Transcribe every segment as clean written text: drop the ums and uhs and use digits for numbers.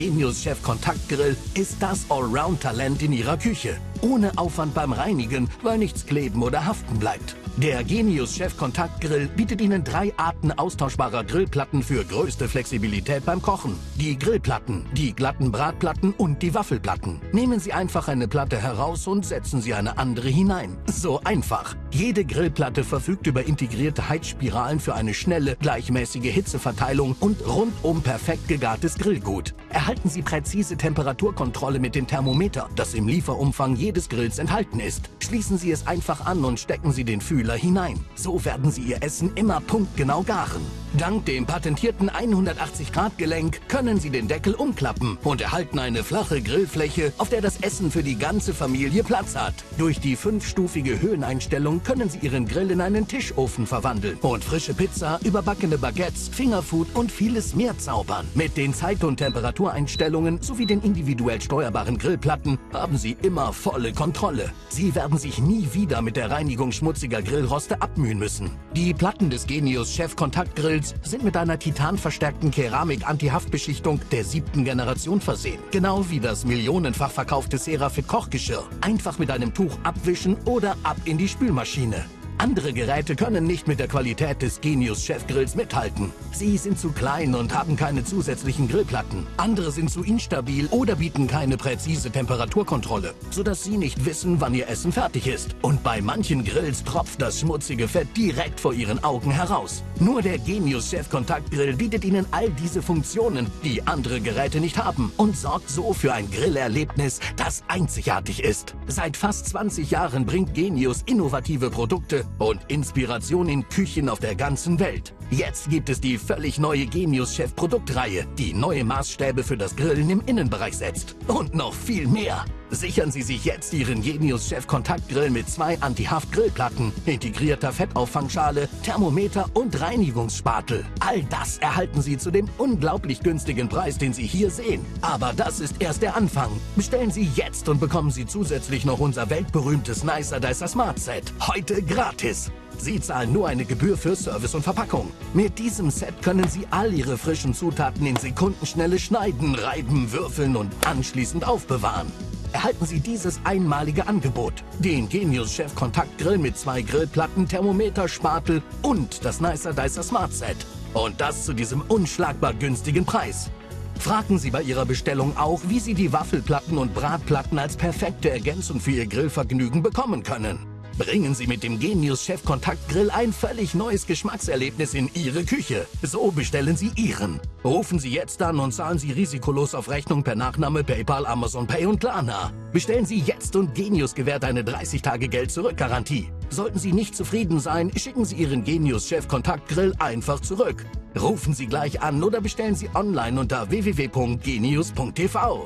Genius Chef Kontaktgrill ist das Allround-Talent in Ihrer Küche. Ohne Aufwand beim Reinigen, weil nichts kleben oder haften bleibt. Der Genius Chef Kontaktgrill bietet Ihnen 3 Arten austauschbarer Grillplatten für größte Flexibilität beim Kochen. Die Grillplatten, die glatten Bratplatten und die Waffelplatten. Nehmen Sie einfach eine Platte heraus und setzen Sie eine andere hinein. So einfach. Jede Grillplatte verfügt über integrierte Heizspiralen für eine schnelle, gleichmäßige Hitzeverteilung und rundum perfekt gegartes Grillgut. Erhalten Sie präzise Temperaturkontrolle mit dem Thermometer, das im Lieferumfang jedes Grills enthalten ist. Schließen Sie es einfach an und stecken Sie den Fühler hinein. So werden Sie Ihr Essen immer punktgenau garen. Dank dem patentierten 180-Grad-Gelenk können Sie den Deckel umklappen und erhalten eine flache Grillfläche, auf der das Essen für die ganze Familie Platz hat. Durch die 5-stufige Höheneinstellung können Sie Ihren Grill in einen Tischofen verwandeln und frische Pizza, überbackene Baguettes, Fingerfood und vieles mehr zaubern. Mit den Zeit- und Temperatureinstellungen sowie den individuell steuerbaren Grillplatten haben Sie immer volle Kontrolle. Sie werden sich nie wieder mit der Reinigung schmutziger Grillroste abmühen müssen. Die Platten des Genius Chef Kontaktgrills sind mit einer titanverstärkten Keramik-Antihaftbeschichtung der 7. Generation versehen. Genau wie das millionenfach verkaufte Cerafit Kochgeschirr. Einfach mit einem Tuch abwischen oder ab in die Spülmaschine. Andere Geräte können nicht mit der Qualität des Genius Chef Grills mithalten. Sie sind zu klein und haben keine zusätzlichen Grillplatten. Andere sind zu instabil oder bieten keine präzise Temperaturkontrolle, sodass Sie nicht wissen, wann Ihr Essen fertig ist. Und bei manchen Grills tropft das schmutzige Fett direkt vor Ihren Augen heraus. Nur der Genius Chef Kontaktgrill bietet Ihnen all diese Funktionen, die andere Geräte nicht haben, und sorgt so für ein Grillerlebnis, das einzigartig ist. Seit fast 20 Jahren bringt Genius innovative Produkte und Inspiration in Küchen auf der ganzen Welt. Jetzt gibt es die völlig neue Genius Chef Produktreihe, die neue Maßstäbe für das Grillen im Innenbereich setzt. Und noch viel mehr. Sichern Sie sich jetzt Ihren Genius Chef Kontaktgrill mit 2 Anti-Haft-Grillplatten, integrierter Fettauffangschale, Thermometer und Reinigungsspatel. All das erhalten Sie zu dem unglaublich günstigen Preis, den Sie hier sehen. Aber das ist erst der Anfang. Bestellen Sie jetzt und bekommen Sie zusätzlich noch unser weltberühmtes Nicer Dicer Smart Set. Heute gratis. Sie zahlen nur eine Gebühr für Service und Verpackung. Mit diesem Set können Sie all Ihre frischen Zutaten in Sekundenschnelle schneiden, reiben, würfeln und anschließend aufbewahren. Erhalten Sie dieses einmalige Angebot. Den Genius Chef Kontaktgrill mit 2 Grillplatten, Thermometer, Spatel und das Nicer Dicer Smart Set. Und das zu diesem unschlagbar günstigen Preis. Fragen Sie bei Ihrer Bestellung auch, wie Sie die Waffelplatten und Bratplatten als perfekte Ergänzung für Ihr Grillvergnügen bekommen können. Bringen Sie mit dem Genius Chef Kontaktgrill ein völlig neues Geschmackserlebnis in Ihre Küche. So bestellen Sie Ihren. Rufen Sie jetzt an und zahlen Sie risikolos auf Rechnung per Nachname, PayPal, Amazon Pay und Klarna. Bestellen Sie jetzt und Genius gewährt eine 30-Tage-Geld-Zurück-Garantie. Sollten Sie nicht zufrieden sein, schicken Sie Ihren Genius Chef Kontaktgrill einfach zurück. Rufen Sie gleich an oder bestellen Sie online unter www.genius.tv.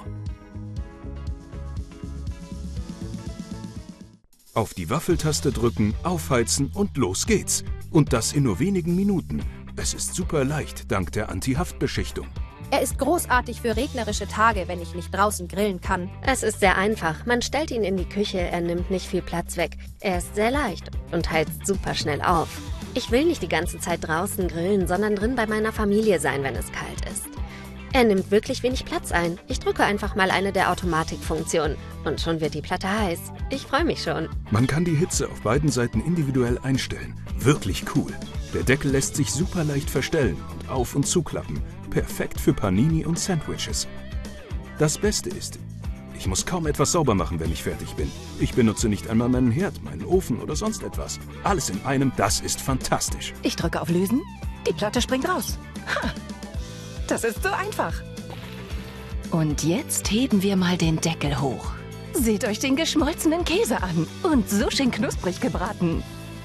Auf die Waffeltaste drücken, aufheizen und los geht's. Und das in nur wenigen Minuten. Es ist super leicht, dank der Anti-Haft-Beschichtung. Er ist großartig für regnerische Tage, wenn ich nicht draußen grillen kann. Es ist sehr einfach. Man stellt ihn in die Küche, er nimmt nicht viel Platz weg. Er ist sehr leicht und heizt super schnell auf. Ich will nicht die ganze Zeit draußen grillen, sondern drin bei meiner Familie sein, wenn es kalt ist. Er nimmt wirklich wenig Platz ein. Ich drücke einfach mal eine der Automatikfunktionen und schon wird die Platte heiß. Ich freue mich schon. Man kann die Hitze auf beiden Seiten individuell einstellen. Wirklich cool. Der Deckel lässt sich super leicht verstellen und auf- und zuklappen. Perfekt für Panini und Sandwiches. Das Beste ist, ich muss kaum etwas sauber machen, wenn ich fertig bin. Ich benutze nicht einmal meinen Herd, meinen Ofen oder sonst etwas. Alles in einem, das ist fantastisch. Ich drücke auf Lösen, die Platte springt raus. Ha, das ist so einfach. Und jetzt heben wir mal den Deckel hoch. Seht euch den geschmolzenen Käse an und so schön knusprig gebraten.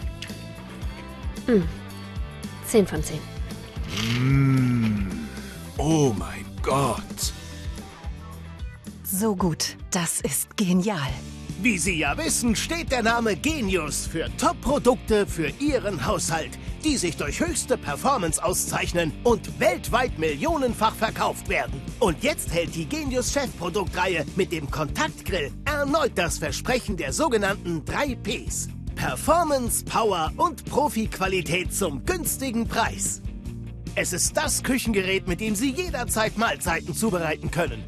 10 von 10. Oh mein Gott. So gut, das ist genial. Wie Sie ja wissen, steht der Name Genius für Top-Produkte für Ihren Haushalt, die sich durch höchste Performance auszeichnen und weltweit millionenfach verkauft werden. Und jetzt hält die Genius Chef-Produktreihe mit dem Kontaktgrill erneut das Versprechen der sogenannten 3 Ps. Performance, Power und Profi-Qualität zum günstigen Preis. Es ist das Küchengerät, mit dem Sie jederzeit Mahlzeiten zubereiten können.